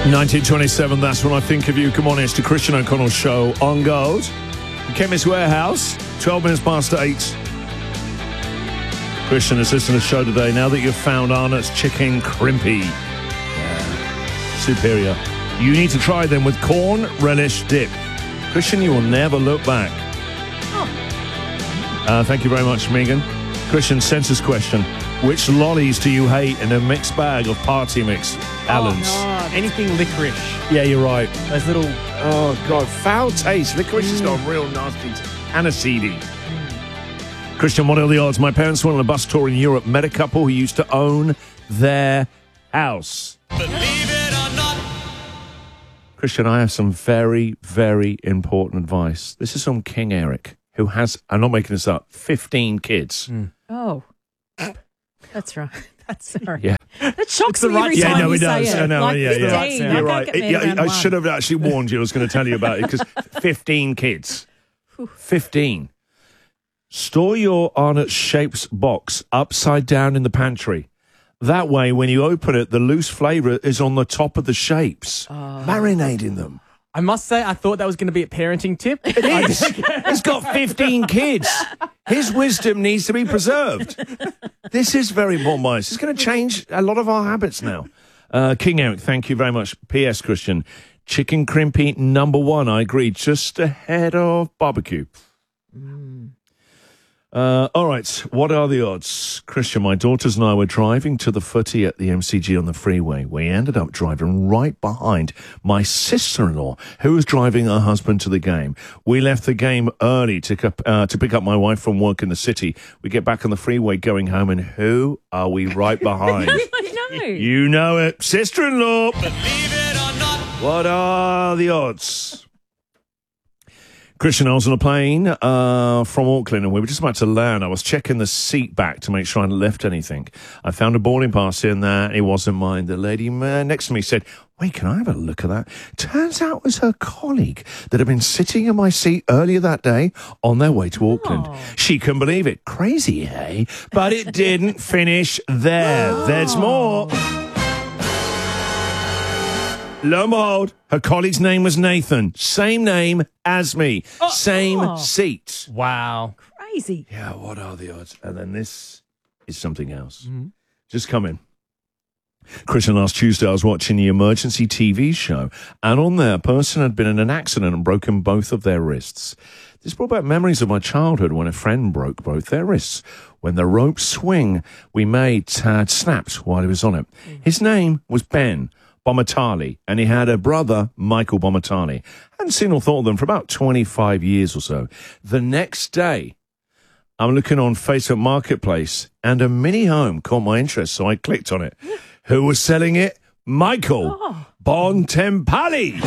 1927, that's when I think of you. Good morning, it's the Christian O'Connell Show on Gold. The Chemist Warehouse, 12 minutes past 8. Christian is listening to the show today. Now that you've found Arnott's Chicken Crimpy. Yeah, superior. You need to try them with corn relish dip. Christian, you will never look back. Thank you very much, Megan. Christian, census question. Which lollies do you hate in a mixed bag of party mix? Allen's. Oh, anything licorice. Yeah, you're right. Those little... Oh, God, foul taste. Licorice has got a real nasty aniseedy. Christian, what are the odds? My parents went on a bus tour in Europe, met a couple who used to own their house. Believe it or not. Christian, I have some very, very important advice. This is from King Eric, who has, I'm not making this up, 15 kids. Oh. That's right. That's right. Yeah. That shocks me every yeah, time no, you it say does. it. I know, like yeah, 15. You're right. I should have actually warned you. I was going to tell you about it because 15 kids. 15. Store your Arnott Shapes box upside down in the pantry. That way, when you open it, the loose flavour is on the top of the shapes. Marinating them. I must say, I thought that was going to be a parenting tip. It is. He's got 15 kids. His wisdom needs to be preserved. This is very wise. It's going to change a lot of our habits now. King Eric, thank you very much. P.S. Christian, chicken crimpy #1. I agree. Just ahead of barbecue. All right, what are the odds? Christian, my daughters and I were driving to the footy at the MCG on the freeway. We ended up driving right behind my sister-in-law, who was driving her husband to the game. We left the game early to pick up my wife from work in the city. We get back on the freeway going home, and who are we right behind? I know. You know it. Sister-in-law. Believe it or not. What are the odds? Christian, I was on a plane from Auckland and we were just about to land. I was checking the seat back to make sure I hadn't left anything. I found a boarding pass in there. It wasn't mine. The lady next to me said, wait, can I have a look at that? Turns out it was her colleague that had been sitting in my seat earlier that day on their way to Auckland. She couldn't believe it. Crazy, eh? But it didn't finish there. There's more. Lo and behold, her colleague's name was Nathan. Same name as me. Same seat. Wow. Crazy. Yeah, what are the odds? And then this is something else. Just come in. Christian, last Tuesday I was watching the emergency TV show, and on there a person had been in an accident and broken both of their wrists. This brought back memories of my childhood when a friend broke both their wrists. When the rope swing we made had snapped while he was on it. His name was Ben Bomatali, and he had a brother, Michael Bomatali. Hadn't seen or thought of them for about 25 years or so. The next day, I'm looking on Facebook Marketplace, and a mini home caught my interest, so I clicked on it. Who was selling it? Michael Bontempelli.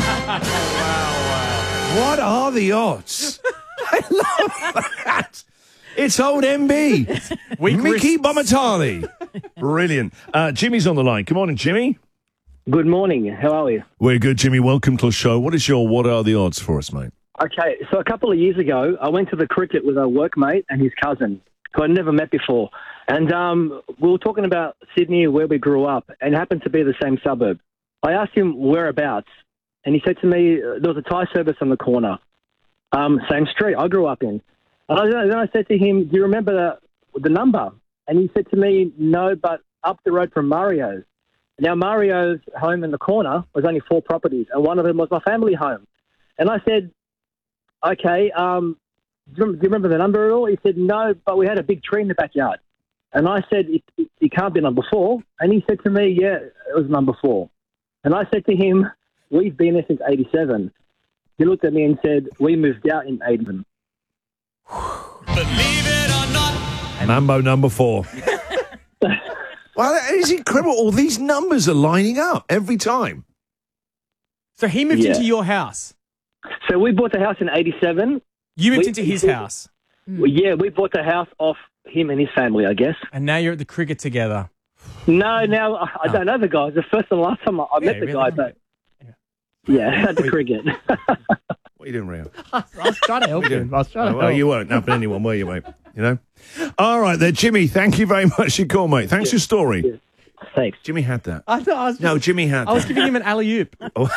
Wow. What are the odds? I love that. It's old MB. Mickey Bomatali. Brilliant. Jimmy's on the line. Good morning, Jimmy. Good morning. How are we? We're good, Jimmy. Welcome to the show. What are the odds for us, mate? Okay, so a couple of years ago, I went to the cricket with a workmate and his cousin, who I'd never met before. And we were talking about Sydney, where we grew up, and it happened to be the same suburb. I asked him whereabouts, and he said to me, there was a Thai service on the corner, same street I grew up in. And then I said to him, do you remember the number? And he said to me, no, but up the road from Mario's. Now, Mario's home in the corner was only 4 properties, and one of them was my family home. And I said, okay, do you remember the number at all? He said, no, but we had a big tree in the backyard. And I said, it can't be number 4. And he said to me, yeah, it was number 4. And I said to him, we've been there since 87. He looked at me and said, we moved out in 87. Believe it or not. Mambo number 4. Well, it's incredible. All these numbers are lining up every time. So he moved into your house. So we bought the house in 87. You moved into his house. Yeah, we bought the house off him and his family, I guess. And now you're at the cricket together. No, now I don't know the guy. It's the first and last time I met the guy, but yeah, at the cricket. What are you doing, Rio? I was trying to help him. Well, you weren't helping anyone, were you, mate? You know? All right, there, Jimmy, thank you very much for your call, mate. Thanks for your story. Thanks. Jimmy had that. I know. Jimmy had I was that. giving him an alley-oop. We've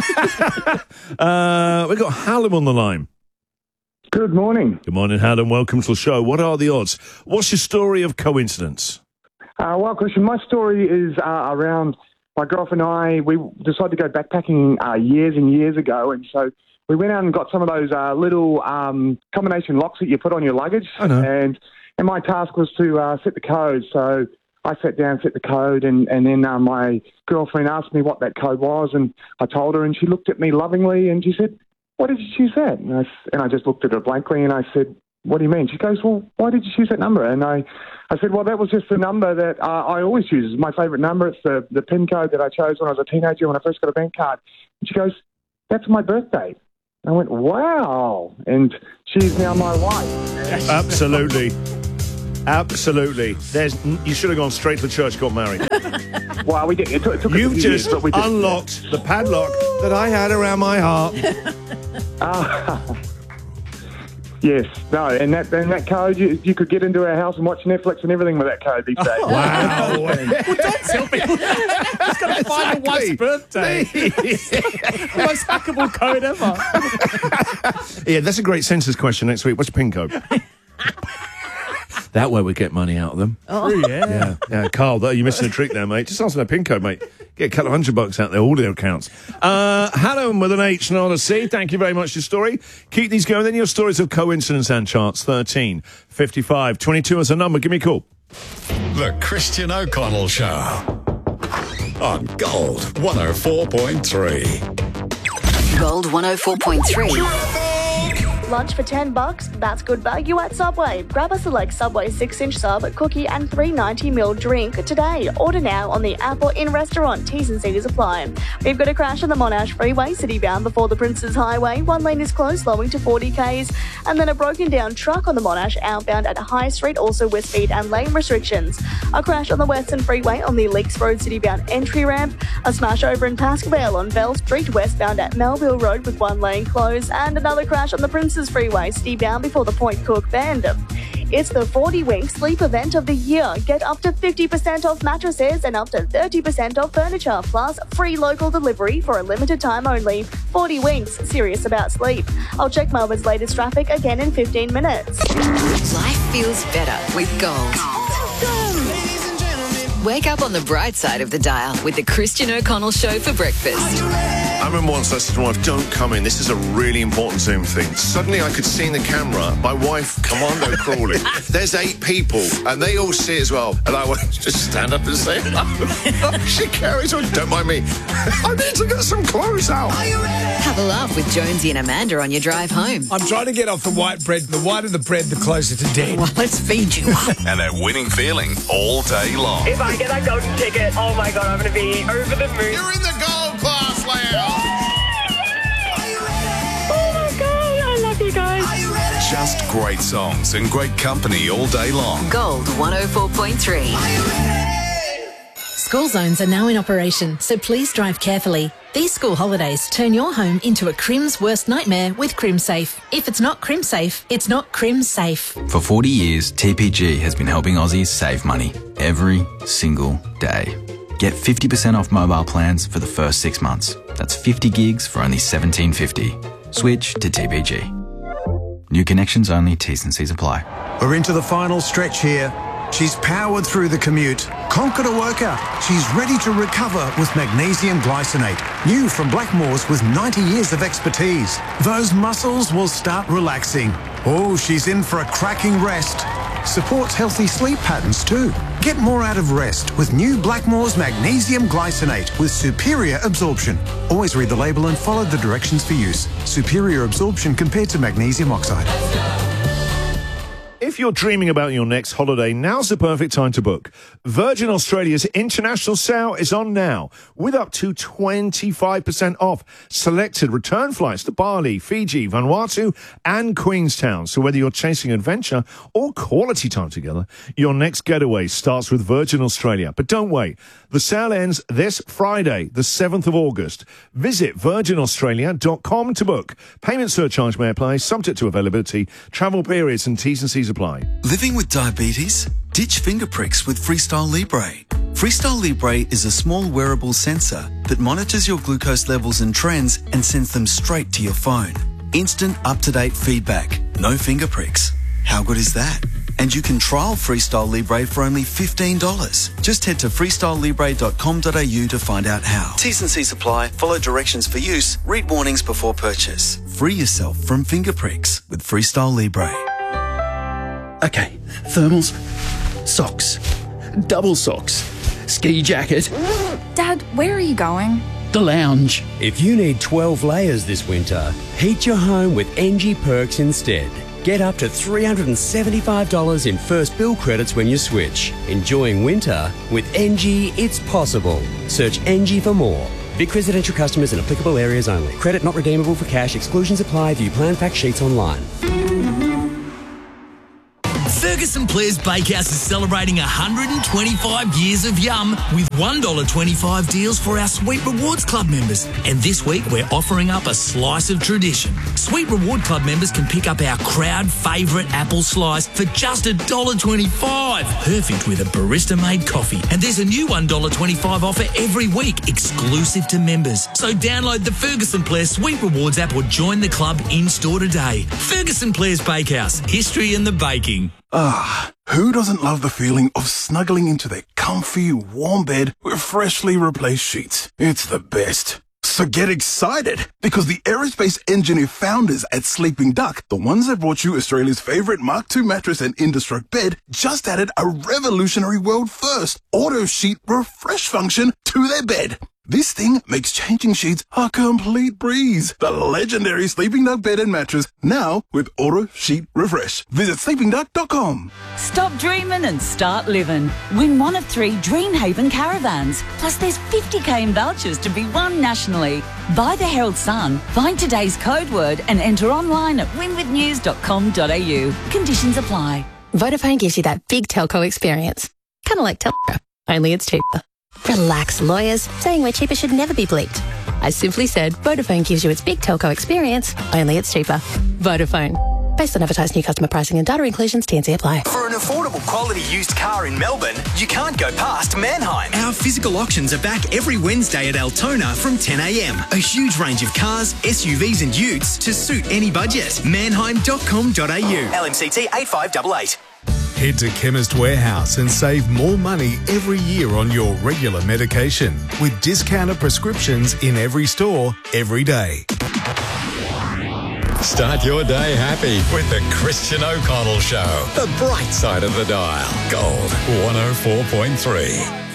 got Hallam on the line. Good morning. Good morning, Hallam. Welcome to the show. What are the odds? What's your story of coincidence? Well, Christian, my story is around my girlfriend and I. We decided to go backpacking years and years ago, and so we went out and got some of those little combination locks that you put on your luggage. I know. And my task was to set the code. So I sat down, set the code, and then my girlfriend asked me what that code was, and I told her, and she looked at me lovingly, and she said, "Why did you choose that?" And I just looked at her blankly, and I said, "What do you mean?" She goes, "Well, why did you choose that number?" And I said, "Well, that was just the number that I always choose. It's my favourite number. It's the PIN code that I chose when I was a teenager when I first got a bank card." And she goes, "That's my birthday." I went, "Wow." And she's now my wife. Absolutely. Absolutely. You should have gone straight to church, got married. Well, we did. It took You've us just years, but we did. unlocked the padlock that I had around my heart. Yes. No, and that code, you could get into our house and watch Netflix and everything with that code these days. Wow. Well, don't tell people that. Just got to find your wife's birthday. The most hackable code ever. Yeah, that's a great census question next week. What's your PIN code? That way we get money out of them. Oh, yeah. Yeah, Carl, you're missing a trick there, mate. Just ask for their PIN code, mate. Get a couple of $100 out there, all their accounts. Hallam with an H, not a C. Thank you very much for your story. Keep these going. Then your stories of coincidence and chance. 13 55 22 as a number. Give me a call. The Christian O'Connell Show on Gold 104.3. Gold 104.3. Lunch for $10, that's good value at Subway. Grab a select Subway 6-inch sub, cookie and 390ml drink today. Order now on the app or in restaurant. T's and C's apply. We've got a crash on the Monash Freeway, city bound before the Princes Highway. One lane is closed, slowing to 40 k's. And then a broken down truck on the Monash outbound at High Street, also with speed and lane restrictions. A crash on the Western Freeway on the Leaks Road city bound entry ramp. A smash over in Pasquavale on Bell Street, westbound at Melville Road with one lane closed. And another crash on the Princes Freeway, city bound before the Point Cook bend. It's the 40 Winks sleep event of the year. Get up to 50% off mattresses and up to 30% off furniture, plus free local delivery for a limited time only. 40 Winks, serious about sleep. I'll check Melbourne's latest traffic again in 15 minutes. Life feels better with Gold. Wake up on the bright side of the dial with the Christian O'Connell Show for breakfast. I remember once I said to my wife, "Don't come in. This is a really important Zoom thing." Suddenly I could see in the camera my wife commando crawling. There's 8 people and they all see it as well. And I want to just stand up and say hello. She carries on. Don't mind me. I need to get some clothes out. Have a laugh with Jonesy and Amanda on your drive home. I'm trying to get off the white bread. The whiter the bread, the closer to dead. Well, let's feed you up. And that winning feeling all day long. If I get that golden ticket, oh my God, I'm going to be over the moon. You're in the Gold Class Lounge. Oh my God, I love you guys. Just great songs and great company all day long. Gold 104.3. School zones are now in operation, so please drive carefully. These school holidays turn your home into a Crim's worst nightmare with CrimSafe. If it's not CrimSafe, it's not CrimSafe. For 40 years, TPG has been helping Aussies save money every single day. Get 50% off mobile plans for the first 6 months. That's 50 gigs for only $17.50. Switch to TPG. New connections only, T's and C's apply. We're into the final stretch here. She's powered through the commute, conquered a workout. She's ready to recover with magnesium glycinate. New from Blackmores with 90 years of expertise. Those muscles will start relaxing. Oh, she's in for a cracking rest. Supports healthy sleep patterns too. Get more out of rest with new Blackmores magnesium glycinate with superior absorption. Always read the label and follow the directions for use. Superior absorption compared to magnesium oxide. If you're dreaming about your next holiday, now's the perfect time to book. Virgin Australia's international sale is on now, with up to 25% off selected return flights to Bali, Fiji, Vanuatu, and Queenstown. So whether you're chasing adventure or quality time together, your next getaway starts with Virgin Australia. But don't wait. The sale ends this Friday, the 7th of August. Visit virginaustralia.com to book. Payment surcharge may apply, subject to availability, travel periods and T's and C's apply. apply. Living with diabetes? Ditch finger pricks with Freestyle Libre. Freestyle Libre is a small wearable sensor that monitors your glucose levels and trends and sends them straight to your phone. Instant, up-to-date feedback. No finger pricks. How good is that? And you can trial Freestyle Libre for only $15. Just head to freestylelibre.com.au to find out how. T's and C's apply. Follow directions for use. Read warnings before purchase. Free yourself from finger pricks with Freestyle Libre. Okay, thermals, socks, double socks, ski jacket. Dad, where are you going? The lounge. If you need 12 layers this winter, heat your home with NG Perks instead. Get up to $375 in first bill credits when you switch. Enjoying winter with NG, it's possible. Search NG for more. Vic Residential customers in applicable areas only. Credit not redeemable for cash. Exclusions apply. View plan fact sheets online. Ferguson Blair's Bakehouse is celebrating 125 years of yum with $1.25 deals for our Sweet Rewards Club members. And this week we're offering up a slice of tradition. Sweet Reward Club members can pick up our crowd favourite apple slice for just $1.25. Perfect with a barista-made coffee. And there's a new $1.25 offer every week, exclusive to members. So download the Ferguson Blair Sweet Rewards app or join the club in-store today. Ferguson Blair's Bakehouse. History in the baking. Ah, who doesn't love the feeling of snuggling into their comfy, warm bed with freshly replaced sheets? It's the best. So get excited, because the aerospace engineer founders at Sleeping Duck, the ones that brought you Australia's favourite Mark II mattress and Indestruct bed, just added a revolutionary world first auto sheet refresh function to their bed. This thing makes changing sheets a complete breeze. The legendary Sleeping Duck bed and mattress, now with Auto Sheet Refresh. Visit sleepingduck.com. Stop dreaming and start living. Win one of 3 Dreamhaven caravans. Plus there's 50k in vouchers to be won nationally. Buy the Herald Sun, find today's code word and enter online at winwithnews.com.au. Conditions apply. Vodafone gives you that big telco experience. Kind of like Telstra, only it's cheaper. Relax, lawyers. Saying we're cheaper should never be bleeped. I simply said Vodafone gives you its big telco experience, only it's cheaper. Vodafone. Based on advertised new customer pricing and data inclusions, T&C apply. For an affordable quality used car in Melbourne, you can't go past Mannheim. Our physical auctions are back every Wednesday at Altona from 10 a.m. A huge range of cars, SUVs and utes to suit any budget. Mannheim.com.au. LMCT 8588. Head to Chemist Warehouse and save more money every year on your regular medication with discounted prescriptions in every store, every day. Start your day happy with the Christian O'Connell Show. The bright side of the dial. Gold 104.3.